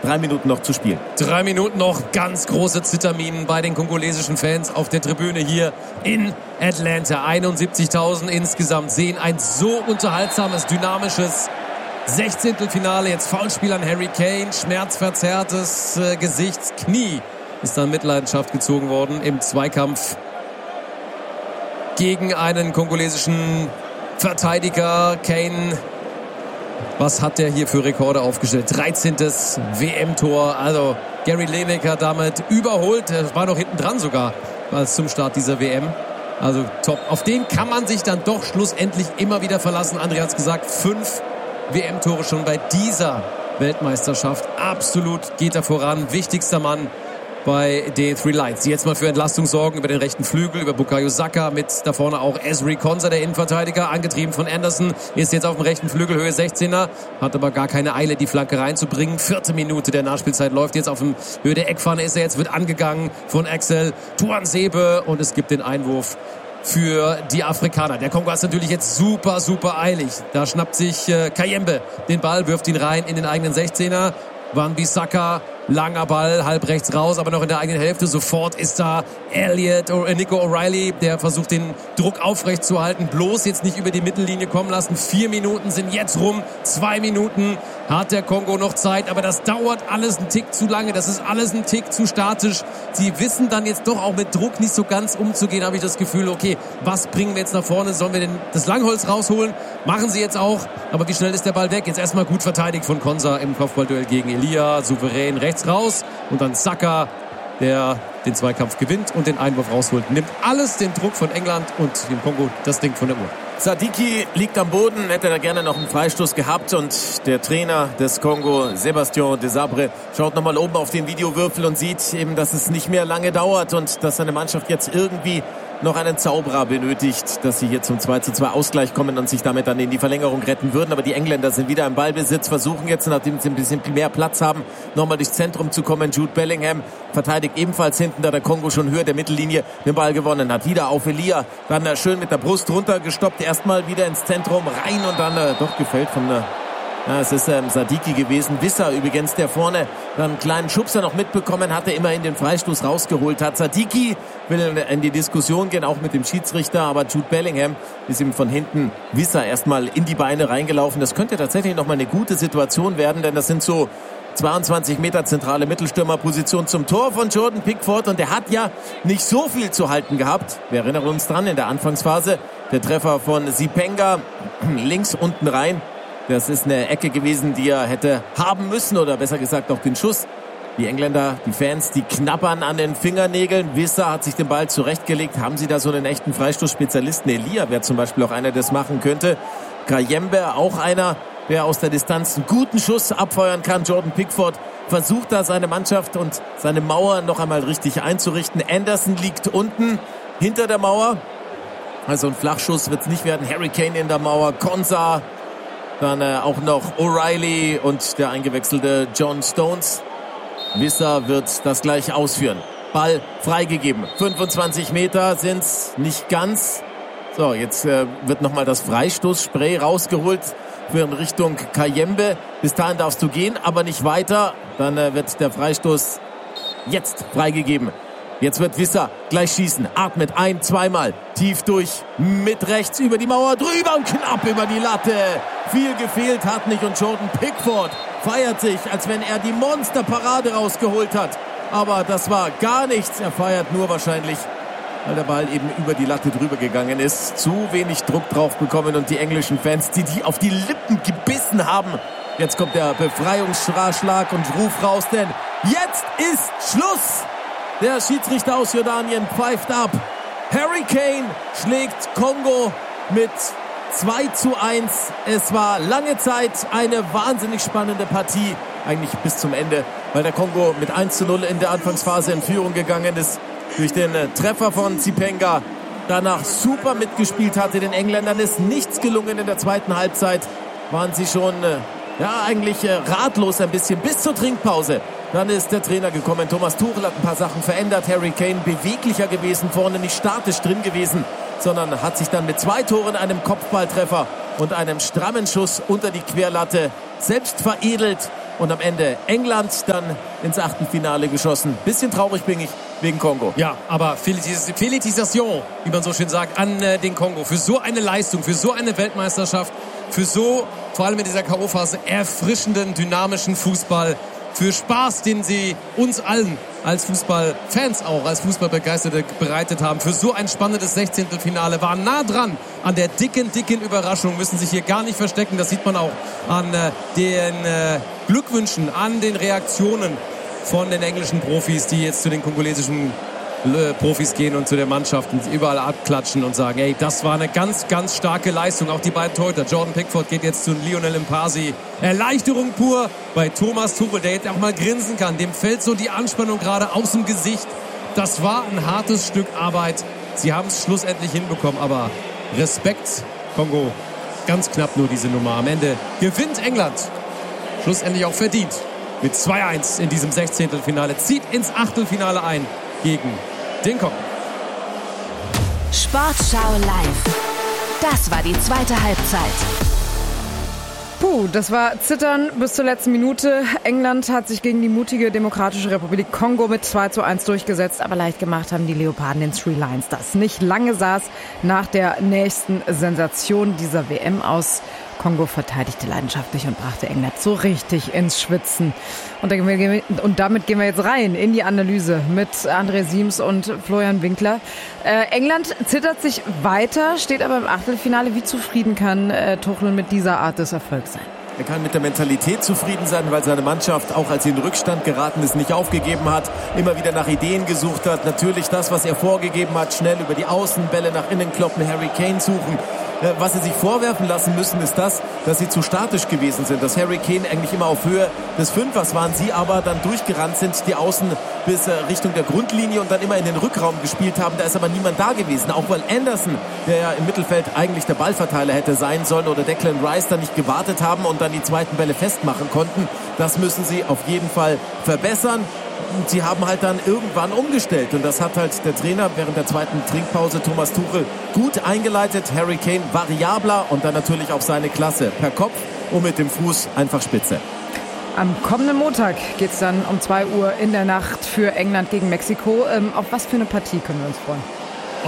3 Minuten noch zu spielen. 3 Minuten noch, ganz große Zitterminen bei den kongolesischen Fans auf der Tribüne hier in Atlanta. 71.000 insgesamt sehen ein so unterhaltsames, dynamisches 16. Finale. Jetzt Foulspiel an Harry Kane, schmerzverzerrtes Gesicht, Knie ist dann Mitleidenschaft gezogen worden im Zweikampf gegen einen kongolesischen Verteidiger. Kane, was hat der hier für Rekorde aufgestellt? 13. WM-Tor. Also Gary Lineker damit überholt. Er war noch hinten dran sogar als zum Start dieser WM. Also top. Auf den kann man sich dann doch schlussendlich immer wieder verlassen. André hat es gesagt, 5 WM-Tore schon bei dieser Weltmeisterschaft. Absolut geht er voran. Wichtigster Mann bei den Three Lions, die jetzt mal für Entlastung sorgen über den rechten Flügel, über Bukayo Saka, mit da vorne auch Ezri Konsa, der Innenverteidiger, angetrieben von Anderson, ist jetzt auf dem rechten Flügel, Höhe 16er, hat aber gar keine Eile, die Flanke reinzubringen. 4. Minute der Nachspielzeit läuft jetzt auf dem Höhe der Eckpfanne, ist er jetzt, wird angegangen von Axel Tuanzebe und es gibt den Einwurf für die Afrikaner. Der Kongo ist natürlich jetzt super, super eilig. Da schnappt sich Kayembe den Ball, wirft ihn rein in den eigenen 16er. Wan-Bissaka, langer Ball, halb rechts raus, aber noch in der eigenen Hälfte. Sofort ist da Nico O'Reilly, der versucht, den Druck aufrecht zu halten. Bloß jetzt nicht über die Mittellinie kommen lassen. 4 Minuten sind jetzt rum. 2 Minuten hat der Kongo noch Zeit, aber das dauert alles einen Tick zu lange. Das ist alles ein Tick zu statisch. Sie wissen dann jetzt doch auch mit Druck nicht so ganz umzugehen, habe ich das Gefühl. Okay, was bringen wir jetzt nach vorne? Sollen wir denn das Langholz rausholen? Machen sie jetzt auch. Aber wie schnell ist der Ball weg? Jetzt erstmal gut verteidigt von Konsa im Kopfballduell gegen Elia. Souverän rechts raus. Und dann Saka, der den Zweikampf gewinnt und den Einwurf rausholt. Nimmt alles den Druck von England und dem Kongo das Ding von der Uhr. Sadiki liegt am Boden, hätte da gerne noch einen Freistoß gehabt und der Trainer des Kongo, Sébastien Desabre, schaut nochmal oben auf den Videowürfel und sieht eben, dass es nicht mehr lange dauert und dass seine Mannschaft jetzt irgendwie noch einen Zauberer benötigt, dass sie hier zum 2:2 Ausgleich kommen und sich damit dann in die Verlängerung retten würden. Aber die Engländer sind wieder im Ballbesitz, versuchen jetzt, nachdem sie ein bisschen mehr Platz haben, nochmal durchs Zentrum zu kommen. Jude Bellingham verteidigt ebenfalls hinten, da der Kongo schon höher der Mittellinie den Ball gewonnen hat. Wieder auf Elia, dann schön mit der Brust runtergestoppt, erstmal wieder ins Zentrum rein und dann doch gefällt von es ist Sadiki gewesen. Wisser übrigens, der vorne dann einen kleinen Schubser noch mitbekommen hatte, immerhin den Freistoß rausgeholt hat. Sadiki will in die Diskussion gehen, auch mit dem Schiedsrichter, aber Jude Bellingham ist ihm von hinten Wisser erstmal in die Beine reingelaufen. Das könnte tatsächlich nochmal eine gute Situation werden, denn das sind so 22 Meter zentrale Mittelstürmerposition zum Tor von Jordan Pickford und der hat ja nicht so viel zu halten gehabt. Wir erinnern uns dran, in der Anfangsphase der Treffer von Sipenga links unten rein. Das ist eine Ecke gewesen, die er hätte haben müssen oder besser gesagt auch den Schuss. Die Engländer, die Fans, die knabbern an den Fingernägeln. Wisser hat sich den Ball zurechtgelegt. Haben sie da so einen echten Freistoßspezialisten? Elia wäre zum Beispiel auch einer, der das machen könnte. Kayembe auch einer, der aus der Distanz einen guten Schuss abfeuern kann. Jordan Pickford versucht da seine Mannschaft und seine Mauer noch einmal richtig einzurichten. Anderson liegt unten hinter der Mauer. Also ein Flachschuss wird es nicht werden. Harry Kane in der Mauer, Konsa, dann auch noch O'Reilly und der eingewechselte John Stones. Wisser wird das gleich ausführen. Ball freigegeben. 25 Meter sind's nicht ganz. So, jetzt wird nochmal das Freistoßspray rausgeholt für in Richtung Kayembe. Bis dahin darfst du gehen, aber nicht weiter. Dann wird der Freistoß jetzt freigegeben. Jetzt wird Wisser gleich schießen. Atmet ein, zweimal. Tief durch, mit rechts über die Mauer, drüber und knapp über die Latte. Viel gefehlt hat nicht und Jordan Pickford feiert sich, als wenn er die Monsterparade rausgeholt hat. Aber das war gar nichts. Er feiert nur wahrscheinlich, weil der Ball eben über die Latte drüber gegangen ist. Zu wenig Druck drauf bekommen und die englischen Fans, die auf die Lippen gebissen haben. Jetzt kommt der Befreiungsschlag und Ruf raus, denn jetzt ist Schluss. Der Schiedsrichter aus Jordanien pfeift ab. Harry Kane schlägt Kongo mit 2:1. Es war lange Zeit eine wahnsinnig spannende Partie, eigentlich bis zum Ende, weil der Kongo mit 1:0 in der Anfangsphase in Führung gegangen ist. Durch den Treffer von Sipenga danach super mitgespielt hatte. Den Engländern ist nichts gelungen in der zweiten Halbzeit. Waren sie schon eigentlich ratlos ein bisschen bis zur Trinkpause. Dann ist der Trainer gekommen. Thomas Tuchel hat ein paar Sachen verändert. Harry Kane beweglicher gewesen, vorne nicht statisch drin gewesen, sondern hat sich dann mit 2 Toren, einem Kopfballtreffer und einem strammen Schuss unter die Querlatte selbst veredelt und am Ende England dann ins Achtelfinale geschossen. Bisschen traurig bin ich wegen Kongo. Ja, aber Félicitation, wie man so schön sagt, an den Kongo. Für so eine Leistung, für so eine Weltmeisterschaft, für so, vor allem in dieser K.O.-Phase, erfrischenden, dynamischen Fußball. Für Spaß, den sie uns allen als Fußballfans auch, als Fußballbegeisterte bereitet haben. Für so ein spannendes 16. Finale, waren nah dran an der dicken Überraschung, müssen sich hier gar nicht verstecken. Das sieht man auch an den Glückwünschen, an den Reaktionen von den englischen Profis, die jetzt zu den kongolesischen Profis gehen und zu der Mannschaft und überall abklatschen und sagen, ey, das war eine ganz starke Leistung. Auch die beiden Torhüter. Jordan Pickford geht jetzt zu Lionel Mpasi. Erleichterung pur bei Thomas Tuchel, der jetzt auch mal grinsen kann. Dem fällt so die Anspannung gerade aus dem Gesicht. Das war ein hartes Stück Arbeit. Sie haben es schlussendlich hinbekommen, aber Respekt, Kongo. Ganz knapp nur diese Nummer. Am Ende gewinnt England. Schlussendlich auch verdient. Mit 2-1 in diesem 16. Finale. Zieht ins Achtelfinale ein gegen den Kongo. Sportschau live. Das war die zweite Halbzeit. Das war Zittern bis zur letzten Minute. England hat sich gegen die mutige Demokratische Republik Kongo mit 2-1 durchgesetzt. Aber leicht gemacht haben die Leoparden den Three Lions das. Nicht lange saß nach der nächsten Sensation dieser WM aus. Kongo verteidigte leidenschaftlich und brachte England so richtig ins Schwitzen. Und damit gehen wir jetzt rein in die Analyse mit André Siems und Florian Winkler. England zittert sich weiter, steht aber im Achtelfinale. Wie zufrieden kann Tuchel mit dieser Art des Erfolgs sein? Er kann mit der Mentalität zufrieden sein, weil seine Mannschaft, auch als sie in Rückstand geraten ist, nicht aufgegeben hat, immer wieder nach Ideen gesucht hat. Natürlich das, was er vorgegeben hat, schnell über die Außenbälle nach innen kloppen, Harry Kane suchen. Was sie sich vorwerfen lassen müssen, ist das, dass sie zu statisch gewesen sind. Dass Harry Kane eigentlich immer auf Höhe des Fünfers waren, sie aber dann durchgerannt sind, die Außen bis Richtung der Grundlinie und dann immer in den Rückraum gespielt haben. Da ist aber niemand da gewesen. Auch weil Anderson, der ja im Mittelfeld eigentlich der Ballverteiler hätte sein sollen, oder Declan Rice da nicht gewartet haben und dann die zweiten Bälle festmachen konnten. Das müssen sie auf jeden Fall verbessern. Und sie haben halt dann irgendwann umgestellt. Und das hat halt der Trainer während der zweiten Trinkpause, Thomas Tuchel, gut eingeleitet. Harry Kane variabler und dann natürlich auch seine Klasse per Kopf und mit dem Fuß einfach spitze. Am kommenden Montag geht es dann um 2 Uhr in der Nacht für England gegen Mexiko. Auf was für eine Partie können wir uns freuen?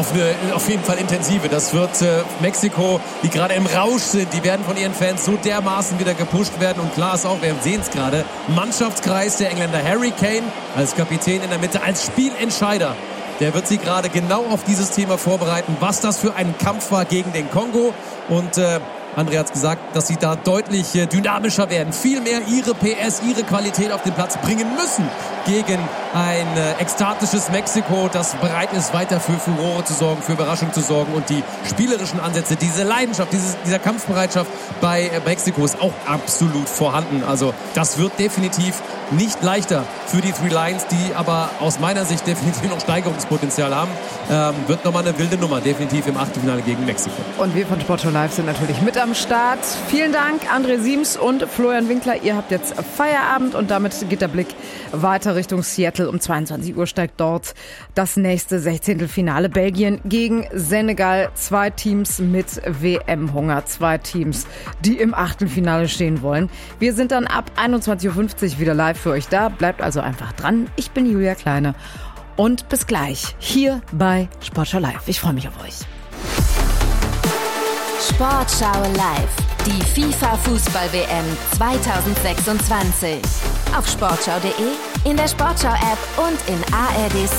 Auf jeden Fall intensive. Das wird Mexiko, die gerade im Rausch sind. Die werden von ihren Fans so dermaßen wieder gepusht werden. Und klar ist auch, wir sehen es gerade, Mannschaftskreis der Engländer. Harry Kane als Kapitän in der Mitte, als Spielentscheider. Der wird sie gerade genau auf dieses Thema vorbereiten, was das für ein Kampf war gegen den Kongo. Und André hat es gesagt, dass sie da deutlich dynamischer werden. Viel mehr ihre PS, ihre Qualität auf den Platz bringen müssen gegen ein ekstatisches Mexiko, das bereit ist, weiter für Furore zu sorgen, für Überraschung zu sorgen. Und die spielerischen Ansätze, diese Leidenschaft, dieser Kampfbereitschaft bei Mexiko ist auch absolut vorhanden. Also das wird definitiv nicht leichter für die Three Lions, die aber aus meiner Sicht definitiv noch Steigerungspotenzial haben. Wird nochmal eine wilde Nummer, definitiv im Achtelfinale gegen Mexiko. Und wir von Sportschau Live sind natürlich mit am Start. Vielen Dank, André Siems und Florian Winkler. Ihr habt jetzt Feierabend und damit geht der Blick weiter Richtung Seattle. Um 22 Uhr steigt dort das nächste 16. Finale. Belgien gegen Senegal. 2 Teams mit WM-Hunger. 2 Teams, die im Achtelfinale stehen wollen. Wir sind dann ab 21.50 Uhr wieder live für euch da. Bleibt also einfach dran. Ich bin Julia Kleine und bis gleich hier bei Sportschau Live. Ich freue mich auf euch. Sportschau live. Die FIFA-Fußball-WM 2026. Auf sportschau.de, in der Sportschau-App und in ARD